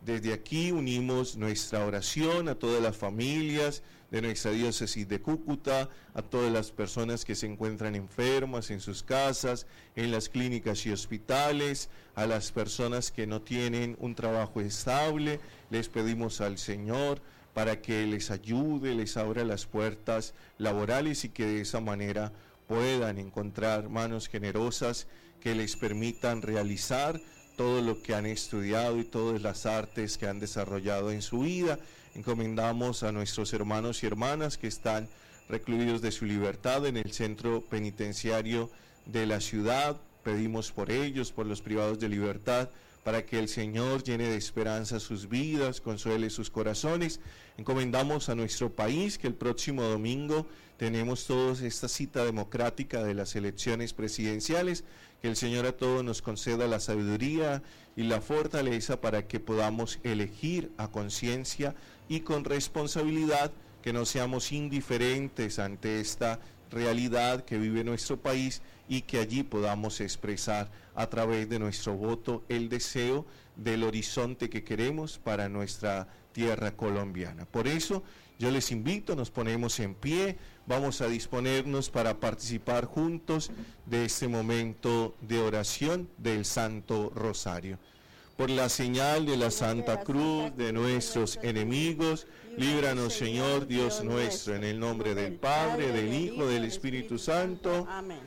Desde aquí unimos nuestra oración a todas las familias de nuestra diócesis de Cúcuta, a todas las personas que se encuentran enfermas en sus casas, en las clínicas y hospitales, a las personas que no tienen un trabajo estable. Les pedimos al Señor para que les ayude, les abra las puertas laborales y que de esa manera puedan encontrar manos generosas que les permitan realizar todo lo que han estudiado y todas las artes que han desarrollado en su vida. Encomendamos a nuestros hermanos y hermanas que están recluidos de su libertad en el centro penitenciario de la ciudad. Pedimos por ellos, por los privados de libertad, para que el Señor llene de esperanza sus vidas, consuele sus corazones. Encomendamos a nuestro país que el próximo domingo tenemos todos esta cita democrática de las elecciones presidenciales, que el Señor a todos nos conceda la sabiduría y la fortaleza para que podamos elegir a conciencia y con responsabilidad, que no seamos indiferentes ante esta realidad que vive nuestro país y que allí podamos expresar a través de nuestro voto el deseo del horizonte que queremos para nuestra tierra colombiana. Por eso yo les invito, nos ponemos en pie, vamos a disponernos para participar juntos de este momento de oración del Santo Rosario. Por la señal de la Santa Cruz de nuestros enemigos, líbranos, Señor Dios nuestro, en el nombre del Padre, del Hijo, del Espíritu Santo. Amén.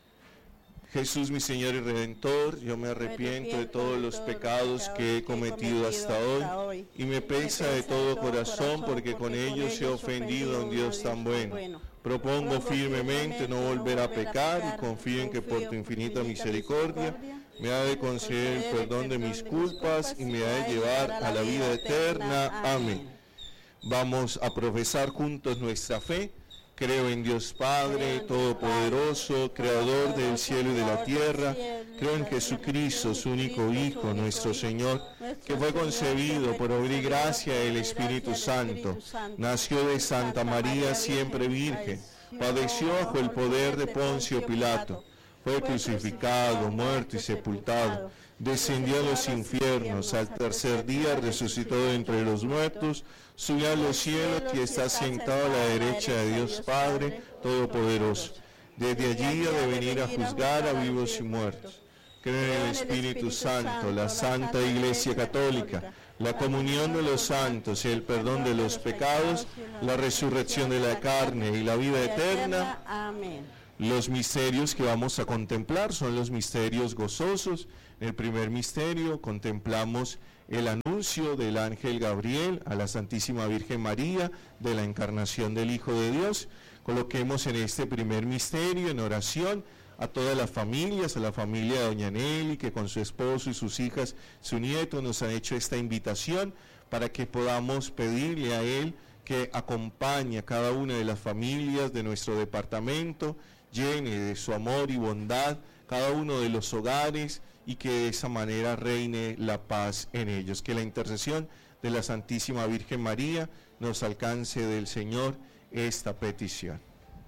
Jesús, mi Señor y Redentor, yo me arrepiento de todos los pecados que he cometido hasta hoy y me pesa de todo corazón porque con ellos he ofendido a un Dios tan bueno. Propongo firmemente no volver a pecar y confío en que por tu infinita misericordia me ha de conceder el perdón de mis culpas y me ha de llevar a la vida eterna. Amén. Vamos a profesar juntos nuestra fe. Creo en Dios Padre Todopoderoso, Creador del cielo y de la tierra. Creo en Jesucristo, su único Hijo, nuestro Señor, que fue concebido por obra y gracia del Espíritu Santo. Nació de Santa María, siempre virgen. Padeció bajo el poder de Poncio Pilato. Fue crucificado, muerto y sepultado. Descendió a los infiernos, al tercer día resucitó de entre los muertos, subió a los cielos y está sentado a la derecha de Dios Padre Todopoderoso. Desde allí ha de venir a juzgar a vivos y muertos. Creo en el Espíritu Santo, la Santa Iglesia Católica, la comunión de los santos y el perdón de los pecados, la resurrección de la carne y la vida eterna. Amén. Los misterios que vamos a contemplar son los misterios gozosos. En el primer misterio contemplamos el anuncio del ángel Gabriel a la Santísima Virgen María de la encarnación del Hijo de Dios. Coloquemos en este primer misterio en oración a todas las familias, a la familia de doña Nelly, que con su esposo y sus hijas, su nieto, nos han hecho esta invitación para que podamos pedirle a él que acompañe a cada una de las familias de nuestro departamento, llene de su amor y bondad cada uno de los hogares y que de esa manera reine la paz en ellos. Que la intercesión de la Santísima Virgen María nos alcance del Señor esta petición.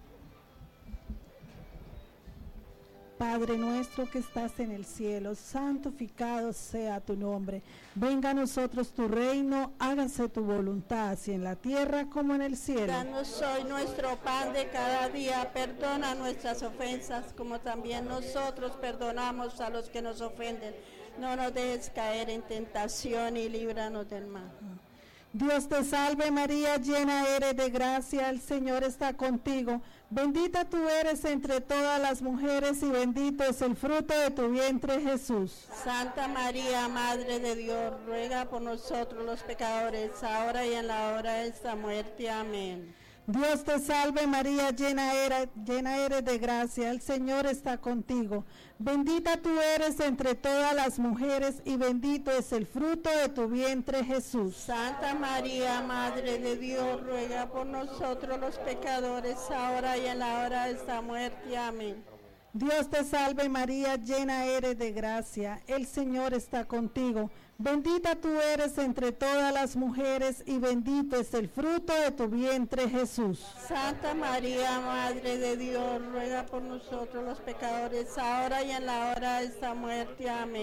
Padre nuestro que estás en el cielo, santificado sea tu nombre. Venga a nosotros tu reino, hágase tu voluntad, así en la tierra como en el cielo. Danos hoy nuestro pan de cada día, perdona nuestras ofensas, como también nosotros perdonamos a los que nos ofenden. No nos dejes caer en tentación y líbranos del mal. Dios te salve María, llena eres de gracia, el Señor está contigo. Bendita tú eres entre todas las mujeres y bendito es el fruto de tu vientre, Jesús. Santa María, Madre de Dios, ruega por nosotros los pecadores, ahora y en la hora de esta muerte. Amén. Dios te salve María, llena eres de gracia, el Señor está contigo. Bendita tú eres entre todas las mujeres y bendito es el fruto de tu vientre, Jesús. Santa María, Madre de Dios, ruega por nosotros los pecadores, ahora y en la hora de esta muerte. Amén. Dios te salve María, llena eres de gracia, el Señor está contigo. Bendita tú eres entre todas las mujeres y bendito es el fruto de tu vientre, Jesús. Santa María, Madre de Dios, ruega por nosotros los pecadores, ahora y en la hora de esta muerte. Amén.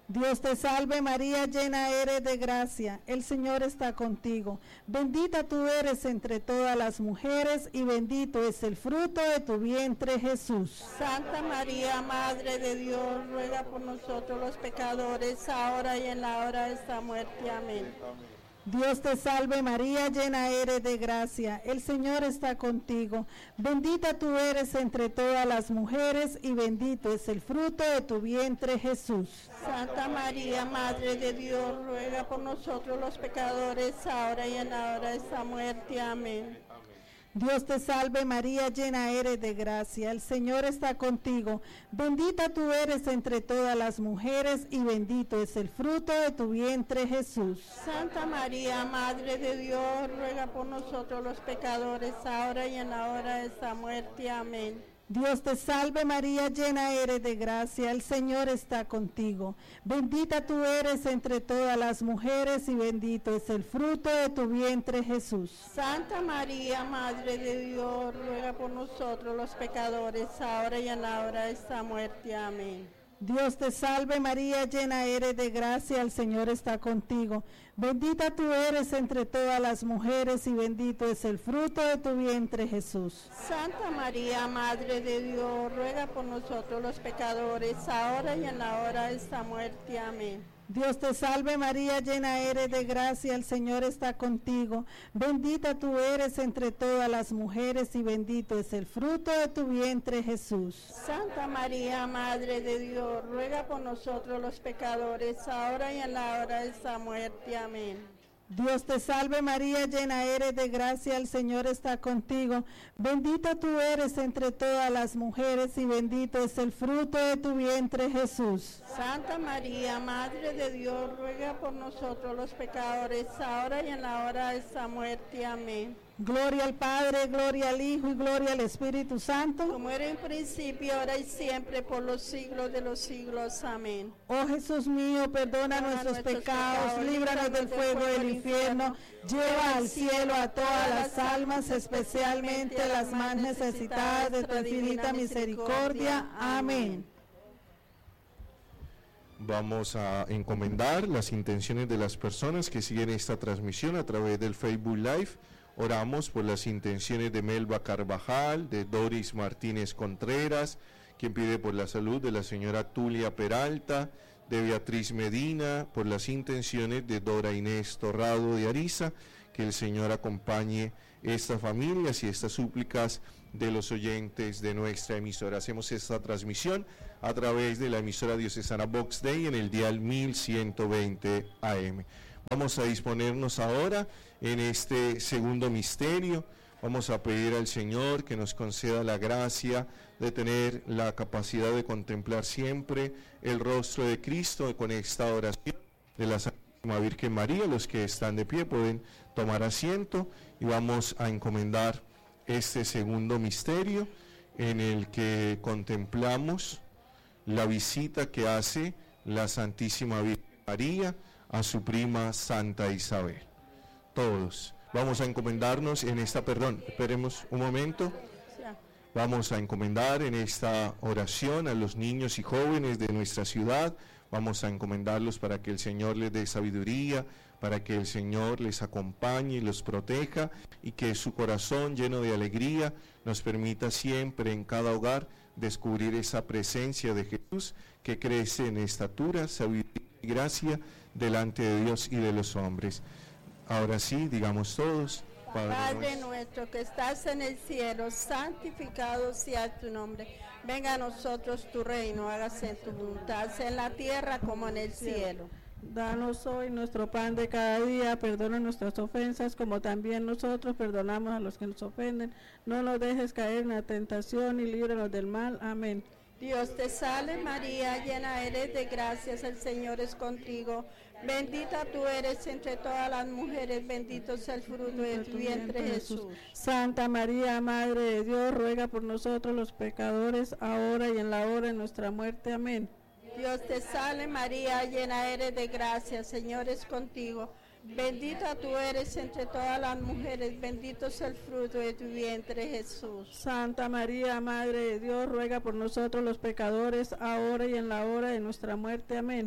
Dios te salve María, llena eres de gracia, el Señor está contigo. Bendita tú eres entre todas las mujeres y bendito es el fruto de tu vientre Jesús. Santa María, Madre de Dios, ruega por nosotros los pecadores, ahora y en la hora de nuestra muerte. Amén. Dios te salve María, llena eres de gracia, el Señor está contigo. Bendita tú eres entre todas las mujeres y bendito es el fruto de tu vientre Jesús. Santa María, Madre de Dios, ruega por nosotros los pecadores, ahora y en la hora de nuestra muerte. Amén. Dios te salve María, llena eres de gracia, el Señor está contigo. Bendita tú eres entre todas las mujeres y bendito es el fruto de tu vientre Jesús. Santa María, Madre de Dios, ruega por nosotros los pecadores, ahora y en la hora de nuestra muerte. Amén. Dios te salve María, llena eres de gracia, el Señor está contigo. Bendita tú eres entre todas las mujeres y bendito es el fruto de tu vientre Jesús. Santa María, Madre de Dios, ruega por nosotros los pecadores, ahora y en la hora de nuestra muerte. Amén. Dios te salve María, llena eres de gracia, el Señor está contigo. Bendita tú eres entre todas las mujeres y bendito es el fruto de tu vientre Jesús. Santa María, Madre de Dios, ruega por nosotros los pecadores, ahora y en la hora de nuestra muerte. Amén. Dios te salve María, llena eres de gracia, el Señor está contigo. Bendita tú eres entre todas las mujeres y bendito es el fruto de tu vientre Jesús. Santa María, Madre de Dios, ruega por nosotros los pecadores, ahora y en la hora de nuestra muerte. Amén. Dios te salve María, llena eres de gracia, el Señor está contigo. Bendita tú eres entre todas las mujeres y bendito es el fruto de tu vientre Jesús. Santa María, Madre de Dios, ruega por nosotros los pecadores, ahora y en la hora de nuestra muerte. Amén. Gloria al Padre, gloria al Hijo y gloria al Espíritu Santo. Como era en principio, ahora y siempre, por los siglos de los siglos. Amén. Oh Jesús mío, perdona nuestros pecados, líbranos del fuego del infierno, lleva al cielo a todas las almas, especialmente a las más necesitadas de tu infinita misericordia. Amén. Vamos a encomendar las intenciones de las personas que siguen esta transmisión a través del Facebook Live. Oramos por las intenciones de Melba Carvajal, de Doris Martínez Contreras, quien pide por la salud de la señora Tulia Peralta, de Beatriz Medina, por las intenciones de Dora Inés Torrado de Ariza, que el Señor acompañe estas familias y estas súplicas de los oyentes de nuestra emisora. Hacemos esta transmisión a través de la emisora diocesana Vox Dei en el dial 1120 AM. Vamos a disponernos ahora en este segundo misterio. Vamos a pedir al Señor que nos conceda la gracia de tener la capacidad de contemplar siempre el rostro de Cristo con esta oración de la Santísima Virgen María. Los que están de pie pueden tomar asiento y vamos a encomendar este segundo misterio en el que contemplamos la visita que hace la Santísima Virgen María a su prima Santa Isabel. Todos vamos a encomendarnos en esta, esperemos un momento. Vamos a encomendar en esta oración a los niños y jóvenes de nuestra ciudad. Vamos a encomendarlos para que el Señor les dé sabiduría, para que el Señor les acompañe y los proteja y que su corazón lleno de alegría nos permita siempre en cada hogar descubrir esa presencia de Jesús que crece en estatura, sabiduría y gracia delante de Dios y de los hombres. Ahora sí, digamos todos: Padre nuestro que estás en el cielo, santificado sea tu nombre. Venga a nosotros tu reino, hágase tu voluntad, sea en la tierra como en el cielo. Danos hoy nuestro pan de cada día, perdona nuestras ofensas como también nosotros perdonamos a los que nos ofenden. No nos dejes caer en la tentación y líbranos del mal. Amén. Dios te salve María, llena eres de gracias, el Señor es contigo. Bendita tú eres entre todas las mujeres, bendito sea el fruto de tu vientre Jesús. Santa María, Madre de Dios, ruega por nosotros los pecadores, ahora y en la hora de nuestra muerte. Amén. Dios te salve María, llena eres de gracia, el Señor es contigo. Bendita tú eres entre todas las mujeres, bendito sea el fruto de tu vientre Jesús. Santa María, Madre de Dios, ruega por nosotros los pecadores, ahora y en la hora de nuestra muerte. Amén.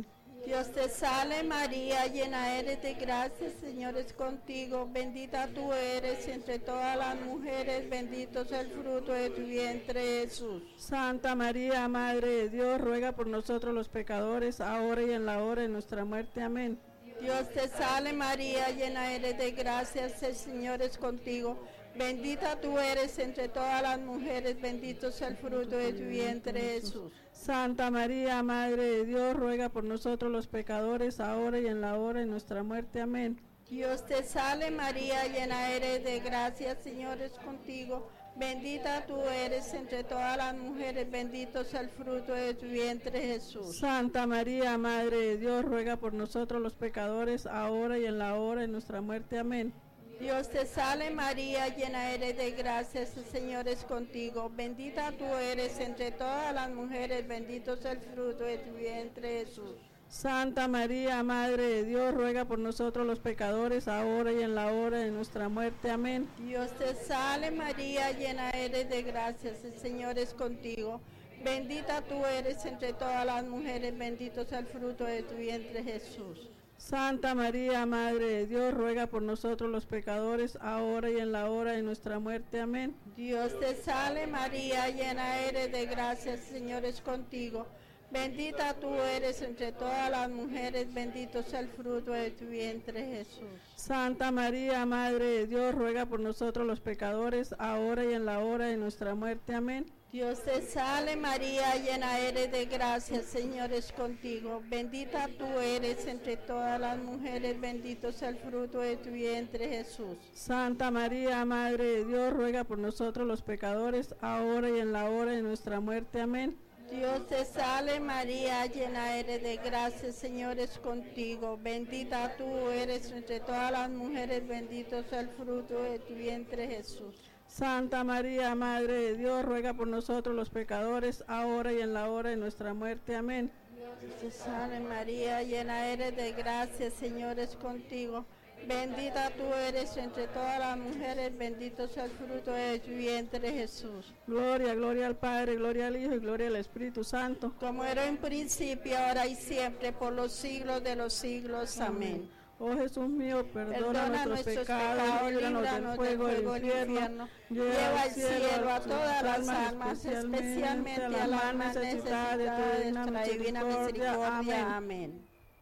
Dios te salve María, llena eres de gracia, el Señor es contigo, bendita tú eres entre todas las mujeres, bendito es el fruto de tu vientre Jesús. Santa María, Madre de Dios, ruega por nosotros los pecadores, ahora y en la hora de nuestra muerte. Amén. Dios te salve María, llena eres de gracia, el Señor es contigo, bendita tú eres entre todas las mujeres, bendito es el fruto de tu vientre Jesús. Santa María, Madre de Dios, ruega por nosotros los pecadores, ahora y en la hora de nuestra muerte. Amén. Dios te salve María, llena eres de gracia, el Señor es contigo, bendita tú eres entre todas las mujeres, bendito es el fruto de tu vientre Jesús. Santa María, Madre de Dios, ruega por nosotros los pecadores, ahora y en la hora de nuestra muerte. Amén. Dios te salve María, llena eres de gracia, el Señor es contigo, bendita tú eres entre todas las mujeres, bendito es el fruto de tu vientre Jesús. Santa María, Madre de Dios, ruega por nosotros los pecadores, ahora y en la hora de nuestra muerte. Amén. Dios te salve María, llena eres de gracia, el Señor es contigo, bendita tú eres entre todas las mujeres, bendito es el fruto de tu vientre Jesús. Santa María, Madre de Dios, ruega por nosotros los pecadores, ahora y en la hora de nuestra muerte. Amén. Dios te salve María, llena eres de gracia, el Señor es contigo, bendita tú eres entre todas las mujeres, bendito es el fruto de tu vientre Jesús. Santa María, Madre de Dios, ruega por nosotros los pecadores, ahora y en la hora de nuestra muerte. Amén. Dios te salve María, llena eres de gracia, el Señor es contigo, bendita tú eres entre todas las mujeres, bendito es el fruto de tu vientre Jesús. Santa María, Madre de Dios, ruega por nosotros los pecadores, ahora y en la hora de nuestra muerte. Amén. Dios te salve María, llena eres de gracia, el Señor es contigo, bendita tú eres entre todas las mujeres, bendito es el fruto de tu vientre Jesús. Santa María, Madre de Dios, ruega por nosotros los pecadores, ahora y en la hora de nuestra muerte. Amén. Dios te salve María, llena eres de gracia, el Señor es contigo, bendita tú eres entre todas las mujeres, bendito es el fruto de tu vientre Jesús. Gloria, gloria al Padre, gloria al Hijo y gloria al Espíritu Santo. Como era en principio, ahora y siempre, por los siglos de los siglos. Amén. Oh Jesús mío, perdona nuestros pecados, líbranos del fuego del infierno, lleva al cielo a todas las almas, especialmente a las más necesitadas de nuestra divina misericordia. Amén.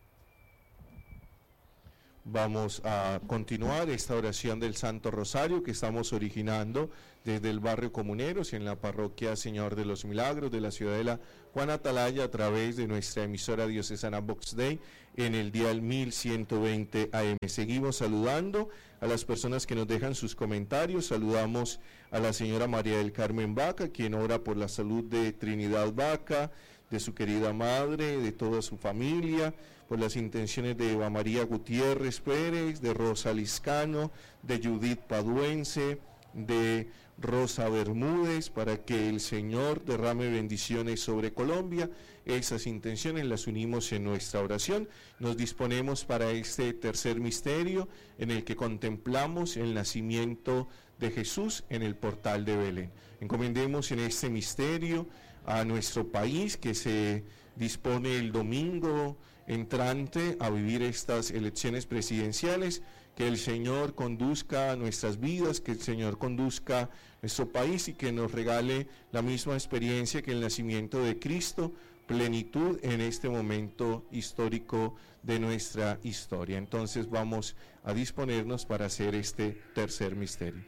Vamos a continuar esta oración del Santo Rosario que estamos originando desde el barrio Comuneros en la parroquia Señor de los Milagros de la Ciudadela Juan Atalaya a través de nuestra emisora diocesana Vox Dei en el dial 1120 AM. Seguimos saludando a las personas que nos dejan sus comentarios. Saludamos a la señora María del Carmen Vaca, quien ora por la salud de Trinidad Vaca, de su querida madre, de toda su familia, por las intenciones de Eva María Gutiérrez Pérez, de Rosa Liscano, de Judith Paduense, de Rosa Bermúdez, para que el Señor derrame bendiciones sobre Colombia. Esas intenciones las unimos en nuestra oración. Nos disponemos para este tercer misterio en el que contemplamos el nacimiento de Jesús en el portal de Belén. Encomendemos en este misterio a nuestro país que se dispone el domingo entrante a vivir estas elecciones presidenciales, que el Señor conduzca nuestras vidas, que el Señor conduzca nuestro país y que nos regale la misma experiencia que el nacimiento de Cristo, plenitud en este momento histórico de nuestra historia. Entonces vamos a disponernos para hacer este tercer misterio.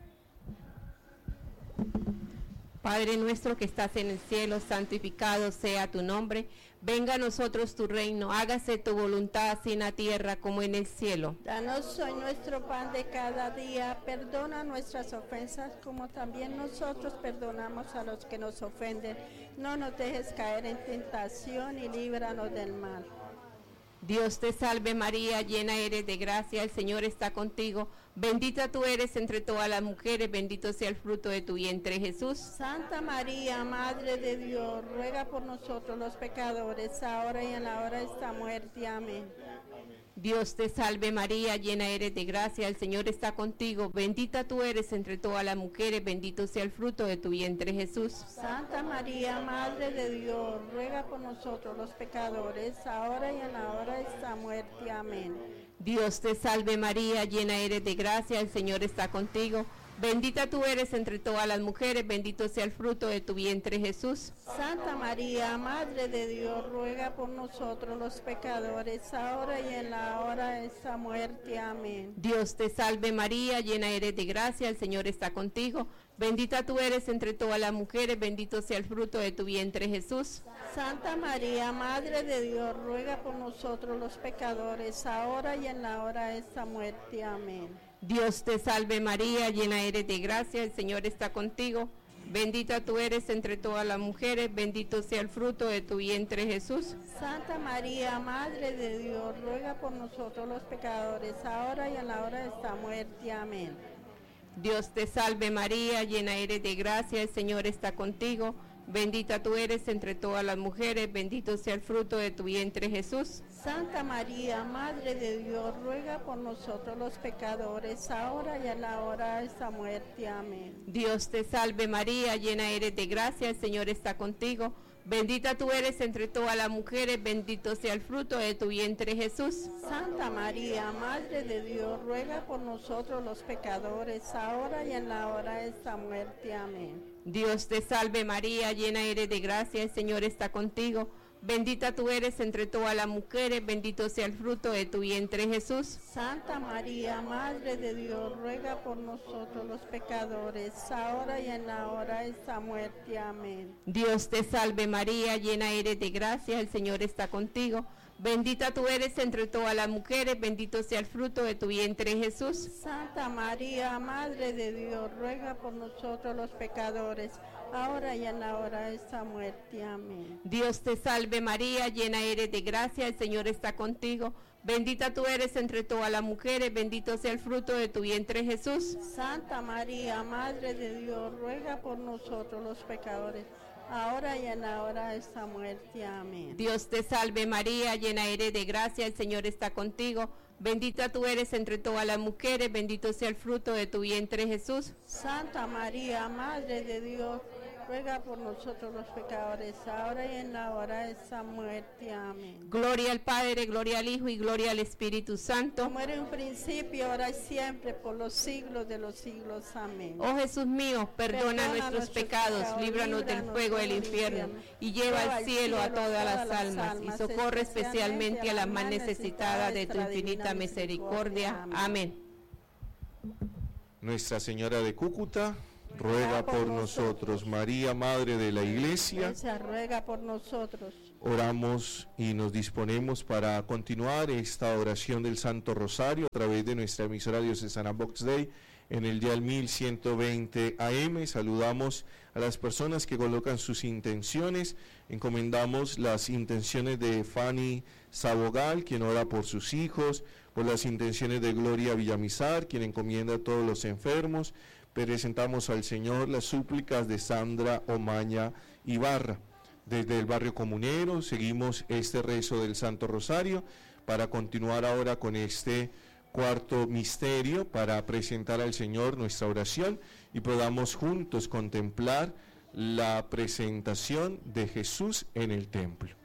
Padre nuestro que estás en el cielo, santificado sea tu nombre. Venga a nosotros tu reino, hágase tu voluntad así en la tierra como en el cielo. Danos hoy nuestro pan de cada día, perdona nuestras ofensas como también nosotros perdonamos a los que nos ofenden. No nos dejes caer en tentación y líbranos del mal. Dios te salve María, llena eres de gracia, el Señor está contigo. Bendita tú eres entre todas las mujeres, bendito sea el fruto de tu vientre Jesús. Santa María, Madre de Dios, ruega por nosotros los pecadores, ahora y en la hora de esta muerte. Amén. Dios te salve María, llena eres de gracia, el Señor está contigo, bendita tú eres entre todas las mujeres, bendito sea el fruto de tu vientre Jesús. Santa María, Madre de Dios, ruega por nosotros los pecadores, ahora y en la hora de nuestra muerte. Amén. Dios te salve María, llena eres de gracia, el Señor está contigo, bendita tú eres entre todas las mujeres, bendito sea el fruto de tu vientre Jesús. Santa María, Madre de Dios, ruega por nosotros los pecadores, ahora y en la hora de nuestra muerte. Amén. Dios te salve María, llena eres de gracia, el Señor está contigo, bendita tú eres entre todas las mujeres, bendito sea el fruto de tu vientre Jesús. Santa María, Madre de Dios, ruega por nosotros los pecadores, ahora y en la hora de nuestra muerte. Amén. Dios te salve María, llena eres de gracia, el Señor está contigo, bendita tú eres entre todas las mujeres, bendito sea el fruto de tu vientre Jesús. Santa María, Madre de Dios, ruega por nosotros los pecadores, ahora y en la hora de nuestra muerte. Amén. Dios te salve María, llena eres de gracia, el Señor está contigo, bendita tú eres entre todas las mujeres, bendito sea el fruto de tu vientre Jesús. Santa María, Madre de Dios, ruega por nosotros los pecadores, ahora y en la hora de nuestra muerte. Amén. Dios te salve María, llena eres de gracia, el Señor está contigo, bendita tú eres entre todas las mujeres, bendito sea el fruto de tu vientre Jesús. Santa María, Madre de Dios, ruega por nosotros los pecadores, ahora y en la hora de nuestra muerte. Amén. Dios te salve María, llena eres de gracia, el Señor está contigo, bendita tú eres entre todas las mujeres, bendito sea el fruto de tu vientre Jesús. Santa María, Madre de Dios, ruega por nosotros los pecadores, ahora y en la hora de nuestra muerte. Amén. Dios te salve María, llena eres de gracia, el Señor está contigo, bendita tú eres entre todas las mujeres, bendito sea el fruto de tu vientre Jesús. Santa María, Madre de Dios, ruega por nosotros los pecadores, ahora y en la hora de nuestra muerte. Amén. Dios te salve María, llena eres de gracia, el Señor está contigo, bendita tú eres entre todas las mujeres, bendito sea el fruto de tu vientre Jesús. Santa María, Madre de Dios, ruega por nosotros los pecadores, ahora y en la hora de nuestra muerte. Amén. Dios te salve María, llena eres de gracia, el Señor está contigo, bendita tú eres entre todas las mujeres, bendito sea el fruto de tu vientre Jesús. Santa María, Madre de Dios, ruega por nosotros los pecadores, ahora y en la hora de nuestra muerte. Amén. Gloria al Padre, gloria al Hijo y gloria al Espíritu Santo. Como era en un principio, ahora y siempre, por los siglos de los siglos. Amén. Oh Jesús mío, perdona nuestros pecados, líbranos del fuego del infierno y lleva al cielo a todas las almas y socorre especialmente a las más necesitadas de tu infinita misericordia. Amén. Nuestra Señora de Cúcuta ruega por nosotros. María, Madre de la Iglesia, ruega por nosotros. oramos y nos disponemos para continuar esta oración del Santo Rosario a través de nuestra emisora diocesana Vox Dei en el dial 1120 AM. Saludamos a las personas que colocan sus intenciones. Encomendamos las intenciones de Fanny Sabogal, quien ora por sus hijos, por las intenciones de Gloria Villamizar, quien encomienda a todos los enfermos. Presentamos al Señor las súplicas de Sandra Omaña Ibarra. Desde el barrio comunero seguimos este rezo del Santo Rosario para continuar ahora con este cuarto misterio, para presentar al Señor nuestra oración y podamos juntos contemplar la presentación de Jesús en el templo.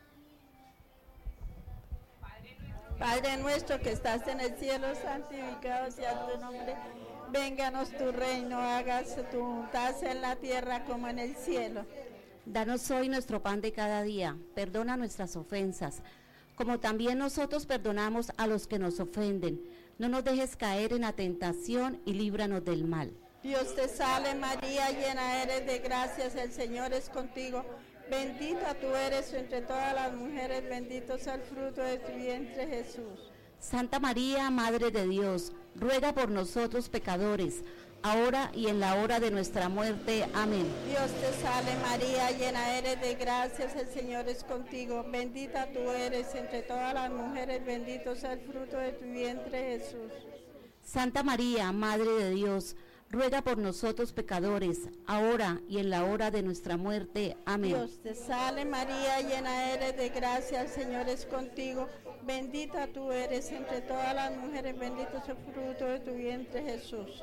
Padre nuestro que estás en el cielo, santificado sea tu nombre. Vénganos tu reino, hágase tu voluntad en la tierra como en el cielo. Danos hoy nuestro pan de cada día, perdona nuestras ofensas, como también nosotros perdonamos a los que nos ofenden. No nos dejes caer en la tentación y líbranos del mal. Dios te salve María, llena eres de gracias, el Señor es contigo. Bendita tú eres entre todas las mujeres, bendito sea el fruto de tu vientre Jesús. Santa María, Madre de Dios, ruega por nosotros pecadores, ahora y en la hora de nuestra muerte. Amén. Dios te salve María, llena eres de gracias, el Señor es contigo. Bendita tú eres entre todas las mujeres, bendito sea el fruto de tu vientre Jesús. Santa María, Madre de Dios, ruega por nosotros pecadores, ahora y en la hora de nuestra muerte. Amén. Dios te salve María, llena eres de gracia, el Señor es contigo. Bendita tú eres entre todas las mujeres, bendito es el fruto de tu vientre, Jesús.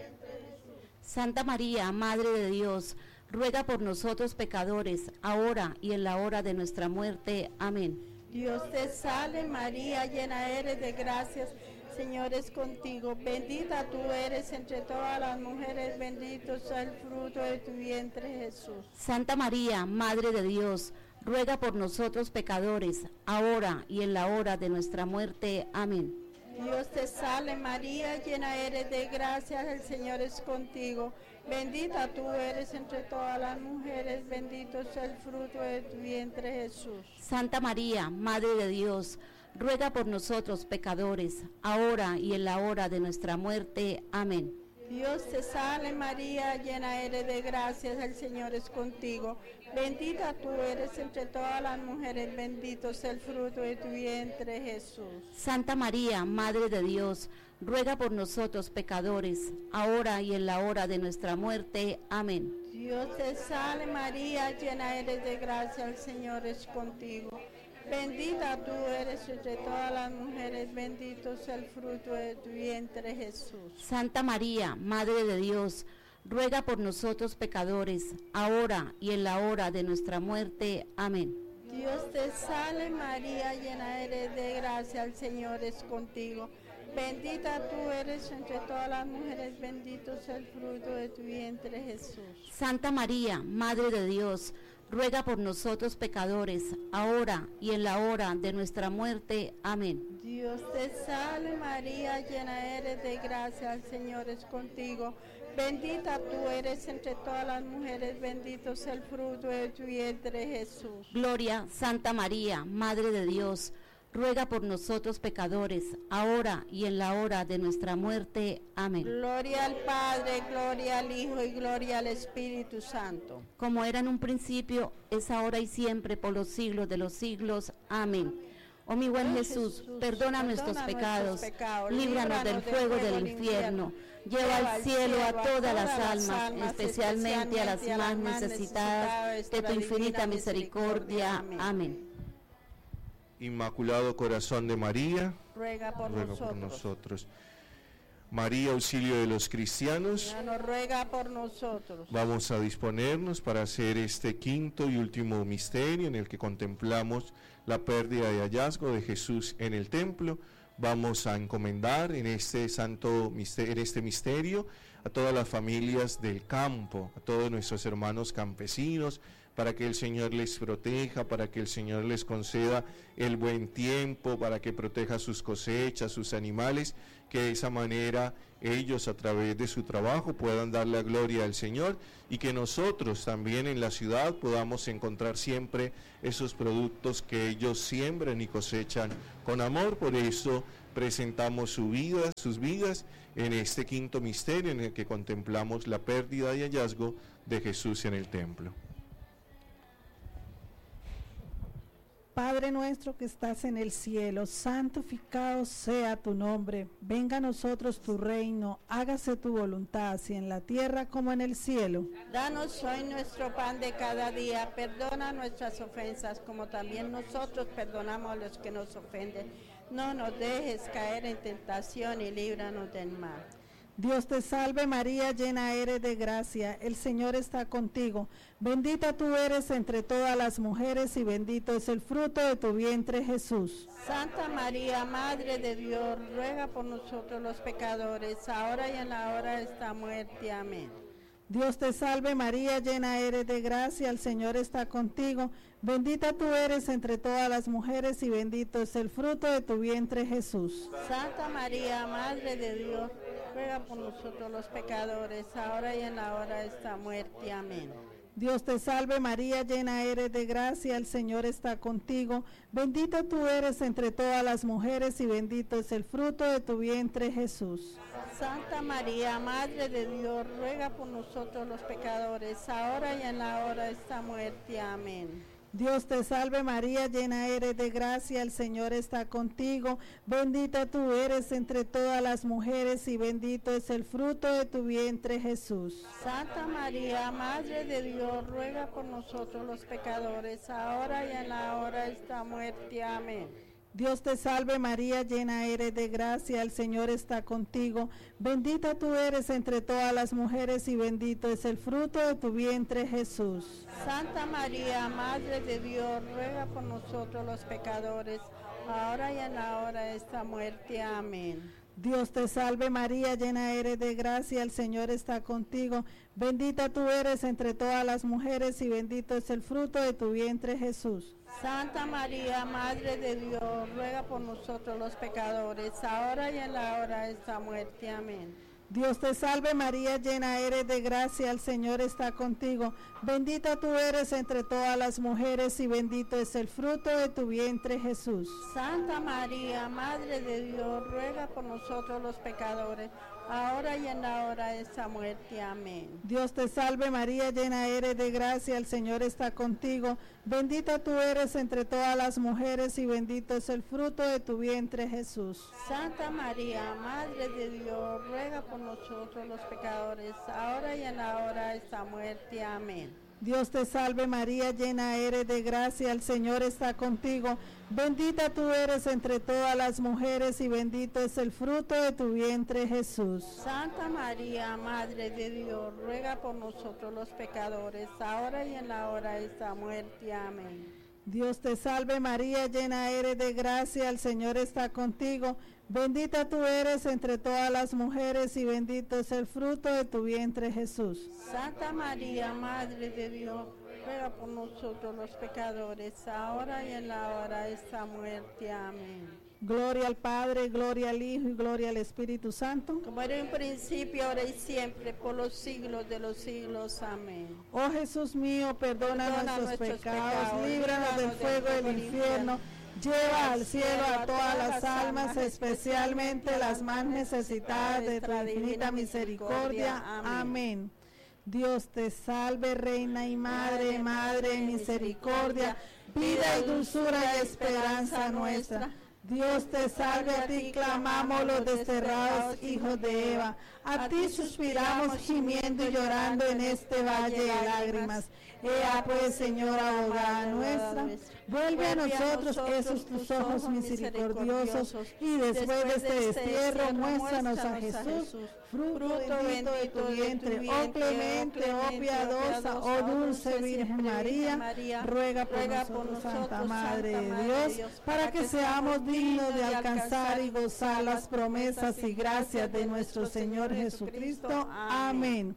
Santa María, Madre de Dios, ruega por nosotros pecadores, ahora y en la hora de nuestra muerte. Amén. Dios te salve María, llena eres de gracias, Señor es contigo. Bendita tú eres entre todas las mujeres, bendito es el fruto de tu vientre, Jesús. Santa María, Madre de Dios, ruega por nosotros pecadores, ahora y en la hora de nuestra muerte. Amén. Dios te salve María, llena eres de gracia, el Señor es contigo. Bendita tú eres entre todas las mujeres, bendito es el fruto de tu vientre, Jesús. Santa María, Madre de Dios, ruega por nosotros pecadores, ahora y en la hora de nuestra muerte. Amén. Dios te salve María, llena eres de gracia, el Señor es contigo. Bendita tú eres entre todas las mujeres, bendito es el fruto de tu vientre, Jesús. Santa María, Madre de Dios, ruega por nosotros pecadores, ahora y en la hora de nuestra muerte. Amén. Dios te salve María, llena eres de gracia, el Señor es contigo. Bendita tú eres entre todas las mujeres, bendito es el fruto de tu vientre, Jesús. Santa María, Madre de Dios, ruega por nosotros pecadores, ahora y en la hora de nuestra muerte. Amén. Dios te salve María, llena eres de gracia, el Señor es contigo. Bendita tú eres entre todas las mujeres, bendito es el fruto de tu vientre, Jesús. Santa María, Madre de Dios, ruega por nosotros pecadores, ahora y en la hora de nuestra muerte. Amén. Dios te salve María, llena eres de gracia, el Señor es contigo. Bendita tú eres entre todas las mujeres, bendito es el fruto de tu vientre, Jesús. Gloria, Santa María, Madre de Dios, ruega por nosotros pecadores, ahora y en la hora de nuestra muerte. Amén. Gloria al Padre, gloria al Hijo y gloria al Espíritu Santo. Como era en un principio, es ahora y siempre, por los siglos de los siglos. Amén. Oh mi buen Jesús, perdona nuestros pecados, líbranos del fuego del infierno, lleva al cielo a todas las almas, especialmente a las más necesitadas de tu infinita misericordia. Amén. Inmaculado Corazón de María, Ruega por nosotros. María, auxilio de los cristianos, nos ruega por nosotros. vamos a disponernos para hacer este quinto y último misterio en el que contemplamos la pérdida y hallazgo de Jesús en el templo. Vamos a encomendar en este santo misterio a todas las familias del campo, a todos nuestros hermanos campesinos, para que el Señor les proteja, para que el Señor les conceda el buen tiempo, para que proteja sus cosechas, sus animales, que de esa manera ellos a través de su trabajo puedan dar la gloria al Señor, y que nosotros también en la ciudad podamos encontrar siempre esos productos que ellos siembran y cosechan con amor. Por eso presentamos sus vidas en este quinto misterio en el que contemplamos la pérdida y hallazgo de Jesús en el templo. Padre nuestro que estás en el cielo, santificado sea tu nombre. Venga a nosotros tu reino, hágase tu voluntad, así en la tierra como en el cielo. Danos hoy nuestro pan de cada día, perdona nuestras ofensas, como también nosotros perdonamos a los que nos ofenden. No nos dejes caer en tentación y líbranos del mal. Dios te salve María, llena eres de gracia, el Señor está contigo. Bendita tú eres entre todas las mujeres y bendito es el fruto de tu vientre, Jesús. Santa María, Madre de Dios, ruega por nosotros los pecadores, ahora y en la hora de esta muerte. Amén. Dios te salve María, llena eres de gracia, el Señor está contigo. Bendita tú eres entre todas las mujeres y bendito es el fruto de tu vientre, Jesús. Santa María, Madre de Dios, ruega por nosotros los pecadores, ahora y en la hora de esta muerte. Amén. Dios te salve María, llena eres de gracia, el Señor está contigo. Bendita tú eres entre todas las mujeres y bendito es el fruto de tu vientre, Jesús. Santa María, Madre de Dios, ruega por nosotros los pecadores, ahora y en la hora de esta muerte. Amén. Dios te salve María, llena eres de gracia, el Señor está contigo. Bendita tú eres entre todas las mujeres y bendito es el fruto de tu vientre, Jesús. Santa María, Madre de Dios, ruega por nosotros los pecadores, ahora y en la hora de esta muerte. Amén. Dios te salve María, llena eres de gracia, el Señor está contigo. Bendita tú eres entre todas las mujeres y bendito es el fruto de tu vientre, Jesús. Santa María, Madre de Dios, ruega por nosotros los pecadores, ahora y en la hora de esta muerte. Amén. Dios te salve María, llena eres de gracia, el Señor está contigo. Bendita tú eres entre todas las mujeres y bendito es el fruto de tu vientre, Jesús. Santa María, Madre de Dios, ruega por nosotros los pecadores, ahora y en la hora de esta muerte. Amén. Dios te salve María, llena eres de gracia, el Señor está contigo. Bendita tú eres entre todas las mujeres y bendito es el fruto de tu vientre, Jesús. Santa María, Madre de Dios, ruega por nosotros los pecadores, ahora y en la hora de esta muerte. Amén. Dios te salve María, llena eres de gracia, el Señor está contigo. Bendita tú eres entre todas las mujeres y bendito es el fruto de tu vientre, Jesús. Santa María, Madre de Dios, ruega por nosotros los pecadores, ahora y en la hora de esta muerte. Amén. Dios te salve María, llena eres de gracia, el Señor está contigo. Bendita tú eres entre todas las mujeres y bendito es el fruto de tu vientre, Jesús. Santa María, Madre de Dios, ruega por nosotros los pecadores, ahora y en la hora de esta muerte. Amén. Dios te salve María, llena eres de gracia, el Señor está contigo. Bendita tú eres entre todas las mujeres y bendito es el fruto de tu vientre, Jesús. Santa María, Madre de Dios, ruega por nosotros los pecadores, ahora y en la hora de esta muerte. Amén. Gloria al Padre, gloria al Hijo y gloria al Espíritu Santo. Como era en un principio, ahora y siempre, por los siglos de los siglos. Amén. Oh Jesús mío, perdona nuestros pecados, líbranos del fuego del infierno. Lleva al cielo a todas las almas, especialmente las más necesitadas de tu infinita misericordia. Amén. Dios te salve, Reina y Madre, Madre de misericordia, vida y dulzura y esperanza nuestra. Dios te salve, a ti clamamos los desterrados hijos de Eva. A ti suspiramos gimiendo y llorando en este valle de lágrimas. Ea pues, Señora abogada nuestra, vuelve a nosotros esos tus ojos misericordiosos y después de este destierro muéstranos a Jesús, fruto bendito de tu vientre. Oh clemente, oh piadosa, oh dulce Virgen María, ruega por nosotros, Santa Madre de Dios, para que seamos dignos de alcanzar y gozar las promesas y gracias de nuestro Señor Jesucristo. Amén.